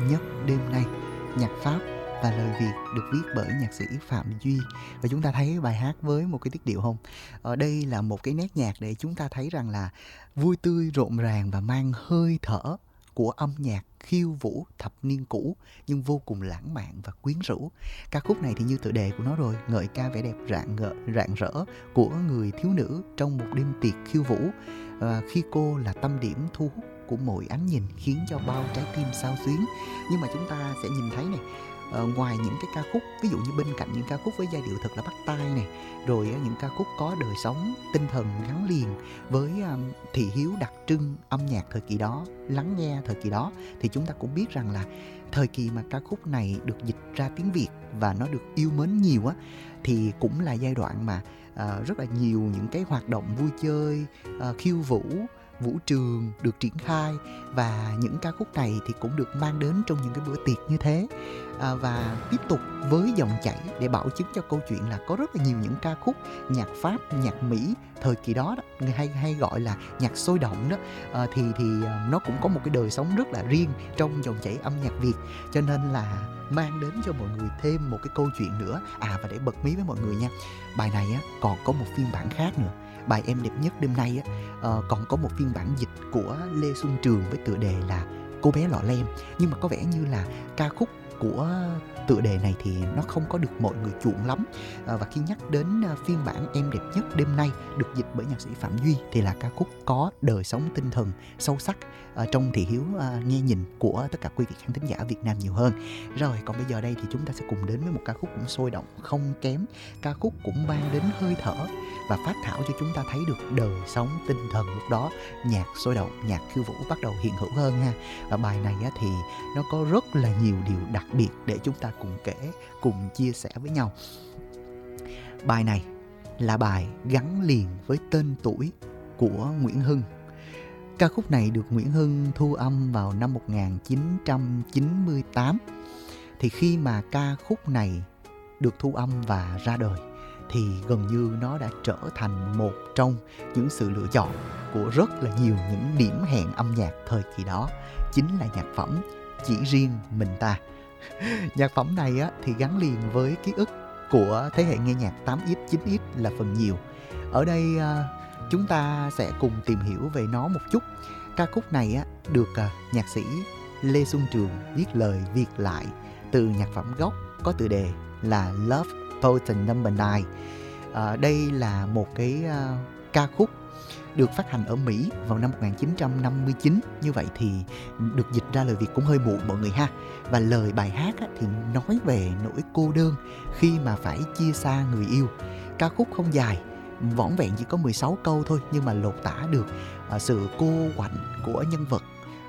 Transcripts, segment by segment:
nhất đêm nay, nhạc Pháp và lời Việt được viết bởi nhạc sĩ Phạm Duy. Và chúng ta thấy bài hát với một cái tiết điệu không? Ở đây là một cái nét nhạc để chúng ta thấy rằng là vui tươi, rộn ràng và mang hơi thở của âm nhạc khiêu vũ thập niên cũ nhưng vô cùng lãng mạn và quyến rũ. Ca khúc này thì như tựa đề của nó rồi, ngợi ca vẻ đẹp rạng rỡ của người thiếu nữ trong một đêm tiệc khiêu vũ, khi cô là tâm điểm thu hút của mỗi ánh nhìn, khiến cho bao trái tim xao xuyến. Nhưng mà chúng ta sẽ nhìn thấy này, ngoài những cái ca khúc, ví dụ như bên cạnh những ca khúc với giai điệu thật là bắt tai này, rồi những ca khúc có đời sống tinh thần gắn liền với thị hiếu đặc trưng âm nhạc thời kỳ đó, lắng nghe thời kỳ đó, thì chúng ta cũng biết rằng là thời kỳ mà ca khúc này được dịch ra tiếng Việt và nó được yêu mến nhiều á, thì cũng là giai đoạn mà rất là nhiều những cái hoạt động vui chơi, khiêu vũ, vũ trường được triển khai, và những ca khúc này thì cũng được mang đến trong những cái bữa tiệc như thế. Và tiếp tục với dòng chảy để bảo chứng cho câu chuyện là có rất là nhiều những ca khúc nhạc Pháp, nhạc Mỹ thời kỳ đó, người hay gọi là nhạc sôi động đó, thì nó cũng có một cái đời sống rất là riêng trong dòng chảy âm nhạc Việt, cho nên là mang đến cho mọi người thêm một cái câu chuyện nữa. Và để bật mí với mọi người nha, bài này á còn có một phiên bản khác nữa. Bài Em Đẹp Nhất Đêm Nay á còn có một phiên bản dịch của Lê Xuân Trường với tựa đề là Cô Bé Lọ Lem, nhưng mà có vẻ như là ca khúc của tựa đề này thì nó không có được mọi người chuộng lắm. Và khi nhắc đến phiên bản Em Đẹp Nhất Đêm Nay được dịch bởi nhạc sĩ Phạm Duy thì là ca khúc có đời sống tinh thần sâu sắc trong thị hiếu nghe nhìn của tất cả quý vị khán thính giả Việt Nam nhiều hơn. Rồi còn bây giờ đây thì chúng ta sẽ cùng đến với một ca khúc cũng sôi động không kém, ca khúc cũng mang đến hơi thở và phát thảo cho chúng ta thấy được đời sống tinh thần lúc đó, nhạc sôi động, nhạc khiêu vũ bắt đầu hiện hữu hơn ha. Và bài này á, thì nó có rất là nhiều điều đặc biệt để chúng ta cùng kể, cùng chia sẻ với nhau. Bài này là bài gắn liền với tên tuổi của Nguyễn Hưng. Ca khúc này được Nguyễn Hưng thu âm vào năm 1998. Thì khi mà ca khúc này được thu âm và ra đời thì gần như nó đã trở thành một trong những sự lựa chọn của rất là nhiều những điểm hẹn âm nhạc thời kỳ đó, chính là nhạc phẩm Chỉ Riêng Mình Ta. Nhạc phẩm này á, thì gắn liền với ký ức của thế hệ nghe nhạc 8X, 9X là phần nhiều. Ở đây chúng ta sẽ cùng tìm hiểu về nó một chút. Ca khúc này á, được nhạc sĩ Lê Xuân Trường viết lời Việt lại từ nhạc phẩm gốc có tựa đề là Love Potion Number 9. Đây là một cái ca khúc được phát hành ở Mỹ vào năm 1959. Như vậy thì được dịch ra lời Việt cũng hơi muộn mọi người ha. Và lời bài hát á, thì nói về nỗi cô đơn khi mà phải chia xa người yêu. Ca khúc không dài, vỏn vẹn chỉ có 16 câu thôi, nhưng mà lột tả được sự cô quạnh của nhân vật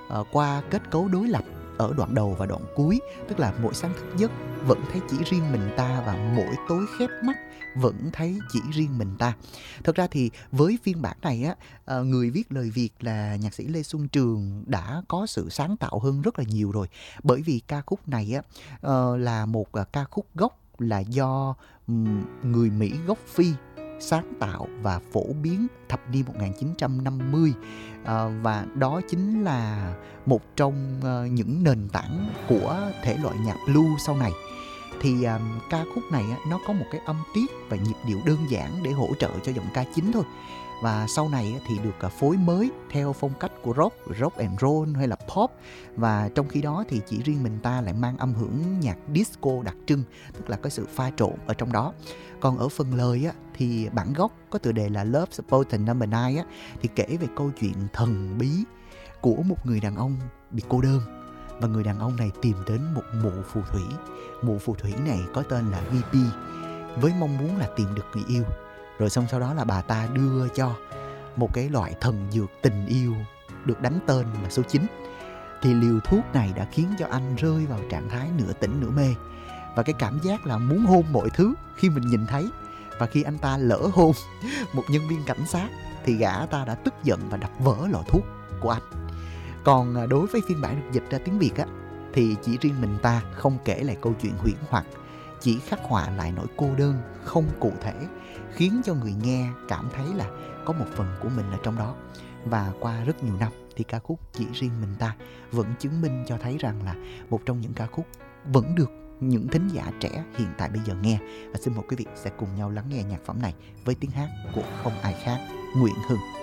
qua kết cấu đối lập ở đoạn đầu và đoạn cuối. Tức là mỗi sáng thức giấc vẫn thấy chỉ riêng mình ta, và mỗi tối khép mắt vẫn thấy chỉ riêng mình ta. Thật ra thì với phiên bản này á, người viết lời Việt là nhạc sĩ Lê Xuân Trường đã có sự sáng tạo hơn rất là nhiều rồi. Bởi vì ca khúc này á là một ca khúc gốc là do người Mỹ gốc Phi sáng tạo và phổ biến thập niên 1950, và đó chính là một trong những nền tảng của thể loại nhạc blues sau này. Thì ca khúc này nó có một cái âm tiết và nhịp điệu đơn giản để hỗ trợ cho giọng ca chính thôi. Và sau này thì được phối mới theo phong cách của rock and roll hay là pop. Và trong khi đó thì chỉ riêng mình ta lại mang âm hưởng nhạc disco đặc trưng, tức là có sự pha trộn ở trong đó. Còn ở phần lời á, thì bản gốc có tựa đề là Love Potion Number 9 á, thì kể về câu chuyện thần bí của một người đàn ông bị cô đơn. Và người đàn ông này tìm đến một mụ phù thủy. Mụ phù thủy này có tên là VP, với mong muốn là tìm được người yêu. Rồi xong sau đó là bà ta đưa cho một cái loại thần dược tình yêu được đánh tên là số 9. Thì liều thuốc này đã khiến cho anh rơi vào trạng thái nửa tỉnh nửa mê, và cái cảm giác là muốn hôn mọi thứ khi mình nhìn thấy. Và khi anh ta lỡ hôn một nhân viên cảnh sát thì gã ta đã tức giận và đập vỡ lọ thuốc của anh. Còn đối với phiên bản được dịch ra tiếng Việt á, thì chỉ riêng mình ta không kể lại câu chuyện huyễn hoặc, chỉ khắc họa lại nỗi cô đơn không cụ thể, khiến cho người nghe cảm thấy là có một phần của mình ở trong đó. Và qua rất nhiều năm thì ca khúc Chỉ Riêng Mình Ta vẫn chứng minh cho thấy rằng là một trong những ca khúc vẫn được những thính giả trẻ hiện tại bây giờ nghe. Và xin mời quý vị sẽ cùng nhau lắng nghe nhạc phẩm này với tiếng hát của không ai khác, Nguyễn Hưng.